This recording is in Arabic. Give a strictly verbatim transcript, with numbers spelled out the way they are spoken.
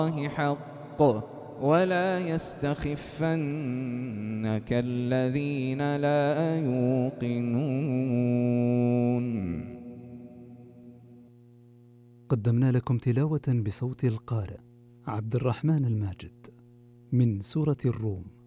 حق ولا يستخفنك الذين لا يوقنون. قدمنا لكم تلاوة بصوت القارئ عبد الرحمن الماجد من سورة الروم.